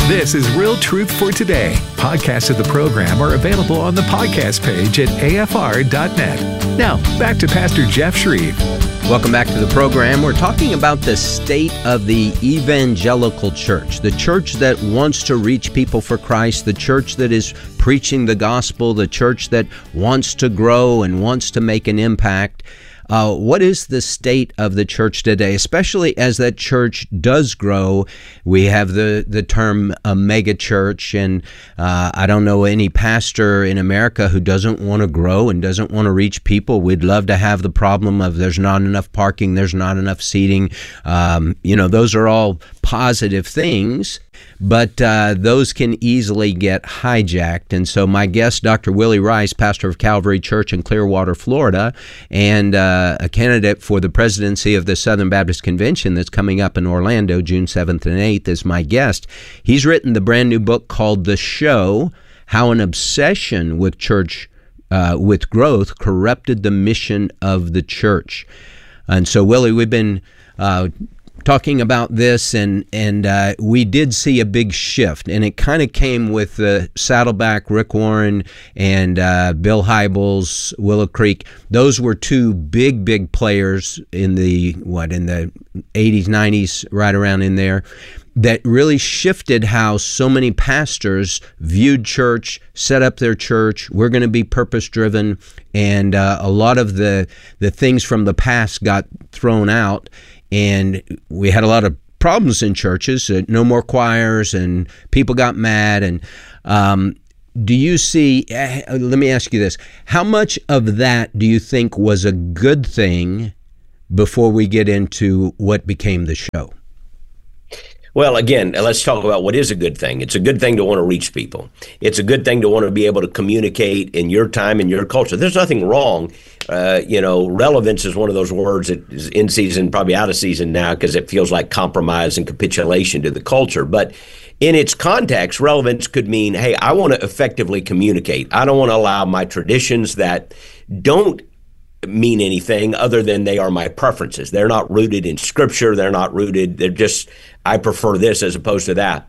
This is Real Truth for Today. Podcasts of the program are available on the podcast page at afr.net. Now, back to Pastor Jeff Shreve. Welcome back to the program. We're talking about the state of the evangelical church, the church that wants to reach people for Christ, the church that is preaching the gospel, the church that wants to grow and wants to make an impact. What is the state of the church today, especially as that church does grow? We have the term mega church, and I don't know any pastor in America who doesn't want to grow and doesn't want to reach people. We'd love to have the problem of there's not enough parking, there's not enough seating. Those are all positive things, but those can easily get hijacked. And so my guest, Dr. Willie Rice, pastor of Calvary Church in Clearwater, Florida, and a candidate for the presidency of the Southern Baptist Convention that's coming up in Orlando, June 7th and 8th, is my guest. He's written the brand new book called The Show: How an Obsession with Church with Growth Corrupted the Mission of the Church. And so, Willie, we've been talking about this, and we did see a big shift, and it kind of came with Saddleback, Rick Warren, and Bill Hybels, Willow Creek. Those were two big players in the 80s, 90s, right around in there, that really shifted how so many pastors viewed church, set up their church. We're going to be purpose-driven, and a lot of the things from the past got thrown out. And we had a lot of problems in churches, no more choirs, and people got mad. And do you see, let me ask you this, how much of that do you think was a good thing before we get into what became the show? Well, again, let's talk about what is a good thing. It's a good thing to want to reach people. It's a good thing to want to be able to communicate in your time and your culture. There's nothing wrong. Relevance is one of those words that is in season, probably out of season now, because it feels like compromise and capitulation to the culture. But in its context, relevance could mean, hey, I want to effectively communicate. I don't want to allow my traditions that don't mean anything other than they are my preferences. They're not rooted in Scripture. They're just, I prefer this as opposed to that.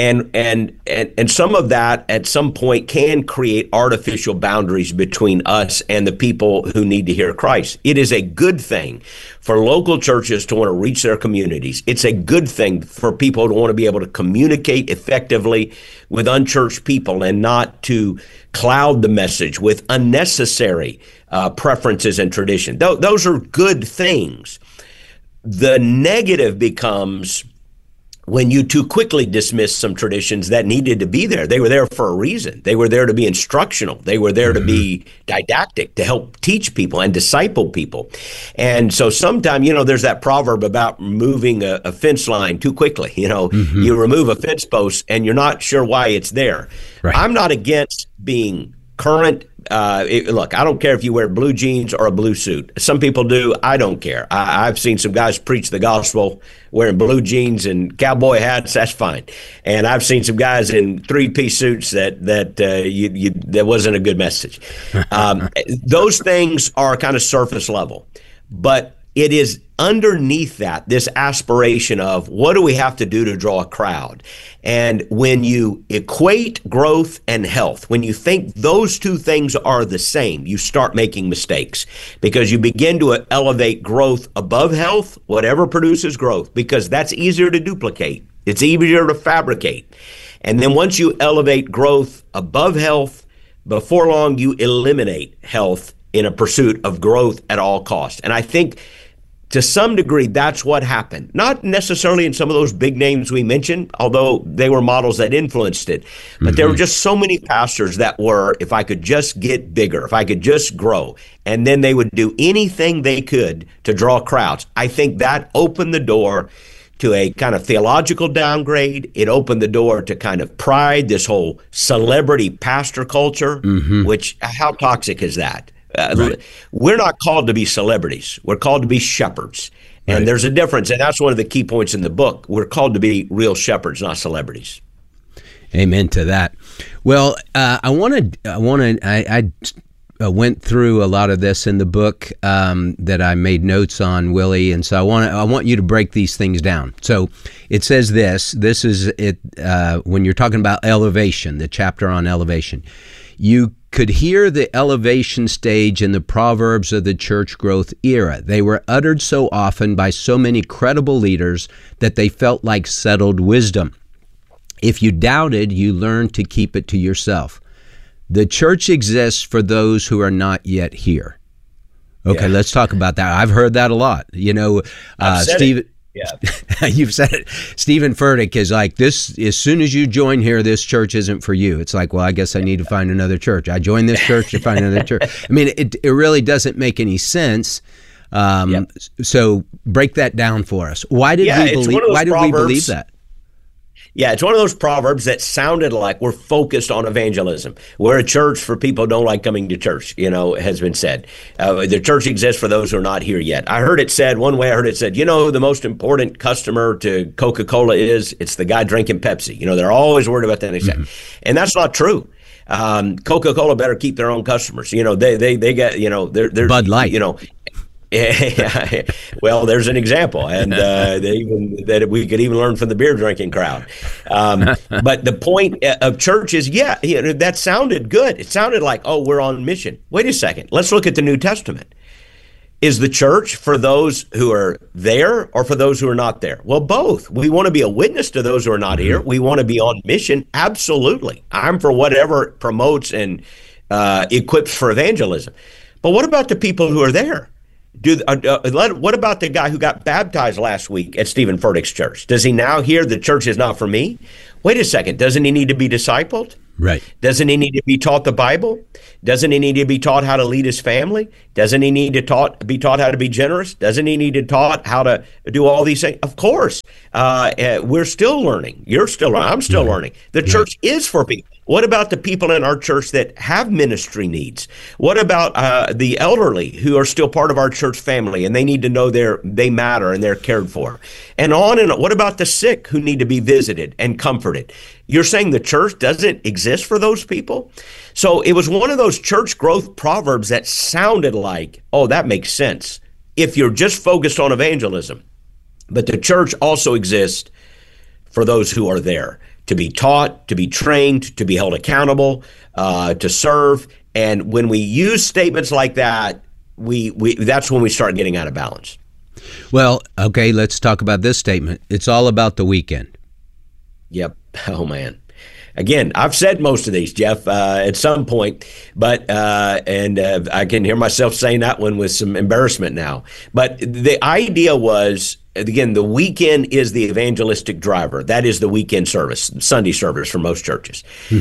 And some of that at some point can create artificial boundaries between us and the people who need to hear Christ. It is a good thing for local churches to want to reach their communities. It's a good thing for people to want to be able to communicate effectively with unchurched people and not to cloud the message with unnecessary preferences and tradition. Those are good things. The negative becomes when you too quickly dismiss some traditions that needed to be there. They were there for a reason. They were there to be instructional. They were there to be didactic, to help teach people and disciple people. And so sometimes, there's that proverb about moving a fence line too quickly. You remove a fence post and you're not sure why it's there. Right. I'm not against being current. Look, I don't care if you wear blue jeans or a blue suit. Some people do. I don't care. I've seen some guys preach the gospel wearing blue jeans and cowboy hats. That's fine. And I've seen some guys in three-piece suits that wasn't a good message. Those things are kind of surface level, but it is underneath that, this aspiration of what do we have to do to draw a crowd? And when you equate growth and health, when you think those two things are the same, you start making mistakes because you begin to elevate growth above health, whatever produces growth, because that's easier to duplicate. It's easier to fabricate. And then once you elevate growth above health, before long you eliminate health in a pursuit of growth at all costs. And I think to some degree, that's what happened. Not necessarily in some of those big names we mentioned, although they were models that influenced it. But there were just so many pastors that were, if I could just get bigger, if I could just grow, and then they would do anything they could to draw crowds. I think that opened the door to a kind of theological downgrade. It opened the door to kind of pride, this whole celebrity pastor culture, which, how toxic is that? Right. We're not called to be celebrities. We're called to be shepherds. And there's a difference. And that's one of the key points in the book. We're called to be real shepherds, not celebrities. Amen to that. Well, I went through a lot of this in the book that I made notes on, Willie, and so I want you to break these things down. So it says this is it when you're talking about elevation, the chapter on elevation. You could hear the elevation stage in the proverbs of the church growth era. They were uttered so often by so many credible leaders that they felt like settled wisdom. If you doubted, you learned to keep it to yourself. The church exists for those who are not yet here. Okay, Let's talk about that. I've heard that a lot. Steve. Yeah. You've said it. Stephen Furtick is like, this, as soon as you join here, this church isn't for you. It's like, well, I guess I need to find another church. I joined this church to find another church. I mean, it really doesn't make any sense. So break that down for us. Why did we believe that? Yeah, it's one of those proverbs that sounded like we're focused on evangelism. We're a church for people who don't like coming to church, has been said. The church exists for those who are not here yet. I heard it said, one way I heard it said, the most important customer to Coca-Cola it's the guy drinking Pepsi. They're always worried about that. And that's not true. Coca-Cola better keep their own customers. They get, they're Bud Light. Well, there's an example, and that we could even learn from the beer drinking crowd. But the point of church is, that sounded good. It sounded like, we're on mission. Wait a second. Let's look at the New Testament. Is the church for those who are there or for those who are not there? Well, both. We want to be a witness to those who are not here. We want to be on mission. Absolutely. I'm for whatever promotes and equips for evangelism. But what about the people who are there? What about the guy who got baptized last week at Stephen Furtick's church? Does he now hear the church is not for me? Wait a second. Doesn't he need to be discipled? Right. Doesn't he need to be taught the Bible? Doesn't he need to be taught how to lead his family? Doesn't he need to be taught how to be generous? Doesn't he need to taught how to do all these things? Of course. We're still learning. You're still learning. I'm still learning. The church is for people. What about the people in our church that have ministry needs? What about the elderly who are still part of our church family and they need to know they matter and they're cared for? And on and on. What about the sick who need to be visited and comforted? You're saying the church doesn't exist for those people? So it was one of those church growth proverbs that sounded like, that makes sense if you're just focused on evangelism. But the church also exists for those who are there, to be taught, to be trained, to be held accountable, to serve. And when we use statements like that, that's when we start getting out of balance. Well, okay, let's talk about this statement. It's all about the weekend. Yep. Oh, man. Again, I've said most of these, Jeff, at some point, but I can hear myself saying that one with some embarrassment now. But the idea was, again, the weekend is the evangelistic driver. That is the weekend service, Sunday service for most churches.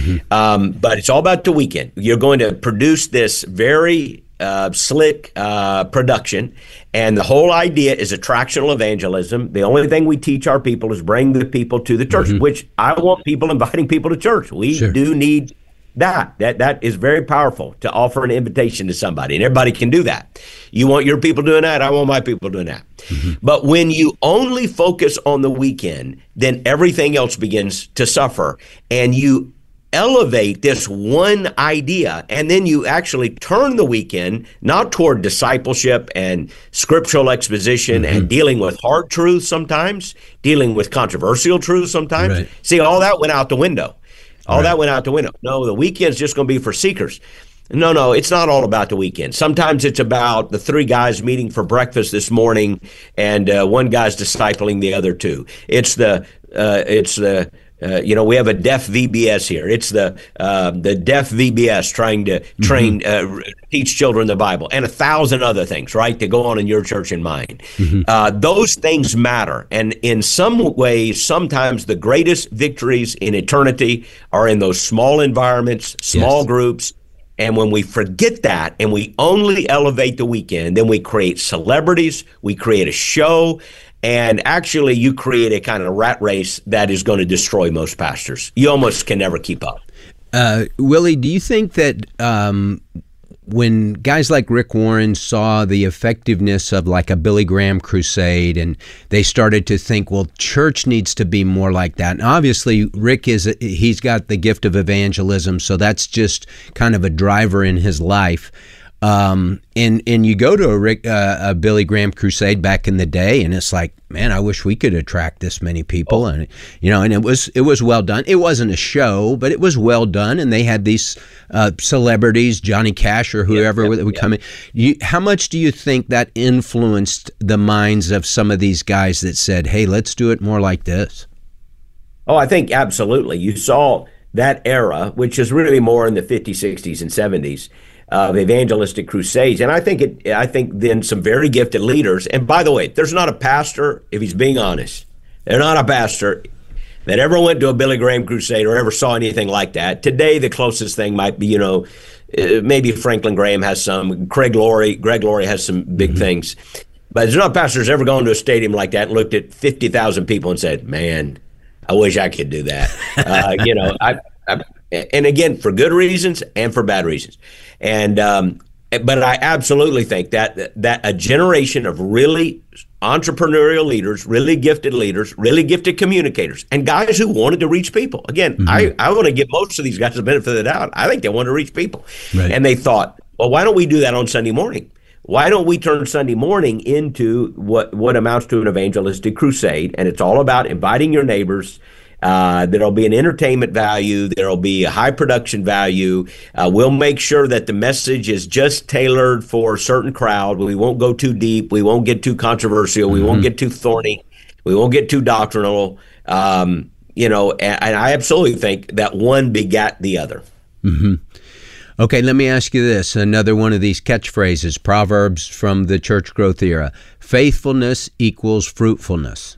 But it's all about the weekend. You're going to produce this very slick production, and the whole idea is attractional evangelism. The only thing we teach our people is bring the people to the church, which I want people inviting people to church. We do need that. That is very powerful, to offer an invitation to somebody, and everybody can do that. You want your people doing that, I want my people doing that. But when you only focus on the weekend, then everything else begins to suffer, and you elevate this one idea, and then you actually turn the weekend not toward discipleship and scriptural exposition and dealing with hard truths sometimes, dealing with controversial truths sometimes. Right. See, all that went out the window. That went out the window. No, the weekend's just going to be for seekers. No, it's not all about the weekend. Sometimes it's about the three guys meeting for breakfast this morning, and one guy's discipling the other two. We have a deaf VBS here. It's the deaf VBS trying to train, teach children the Bible, and 1,000 other things, right, to go on in your church and mine. Those things matter. And in some ways, sometimes the greatest victories in eternity are in those small environments, small groups. And when we forget that and we only elevate the weekend, then we create celebrities, we create a show, and actually you create a kind of rat race that is going to destroy most pastors. You almost can never keep up. Willie, do you think that when guys like Rick Warren saw the effectiveness of like a Billy Graham crusade, and they started to think, well, church needs to be more like that. And obviously, Rick he's got the gift of evangelism, so that's just kind of a driver in his life. And you go to a Billy Graham crusade back in the day, and it's like, man, I wish we could attract this many people. And and it was well done. It wasn't a show, but it was well done. And they had these celebrities, Johnny Cash or whoever would come in. How much do you think that influenced the minds of some of these guys that said, hey, let's do it more like this? Oh, I think absolutely. You saw that era, which is really more in the 50s, 60s, and 70s. Of evangelistic crusades, and I think then some very gifted leaders. And by the way, there's not a pastor, if he's being honest, there's not a pastor that ever went to a Billy Graham crusade or ever saw anything like that. Today, the closest thing might be, maybe Franklin Graham has some, Greg Laurie has some big things, but there's not a pastor who's ever gone to a stadium like that and looked at 50,000 people and said, "Man, I wish I could do that." And again, for good reasons and for bad reasons. And but I absolutely think that a generation of really entrepreneurial leaders, really gifted communicators, and guys who wanted to reach people. Again, I want to give most of these guys the benefit of the doubt. I think they want to reach people. Right. And they thought, well, why don't we do that on Sunday morning? Why don't we turn Sunday morning into what amounts to an evangelistic crusade? And it's all about inviting your neighbors. There'll be an entertainment value. There'll be a high production value. We'll make sure that the message is just tailored for a certain crowd. We won't go too deep. We won't get too controversial. We won't get too thorny. We won't get too doctrinal. And I absolutely think that one begat the other. Mm-hmm. Okay, let me ask you this. Another one of these catchphrases, proverbs from the church growth era. Faithfulness equals fruitfulness.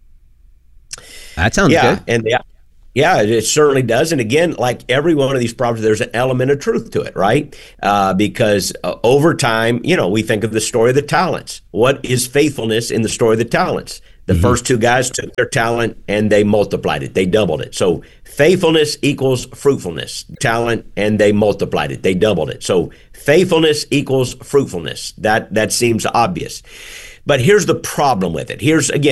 That sounds good. And it certainly does. And again, like every one of these proverbs, there's an element of truth to it, right? Because over time, we think of the story of the talents. What is faithfulness in the story of the talents? The first two guys took their talent and they multiplied it. They doubled it. So faithfulness equals fruitfulness. Talent, and they multiplied it. They doubled it. So faithfulness equals fruitfulness. That seems obvious. But here's the problem with it. Here's, again,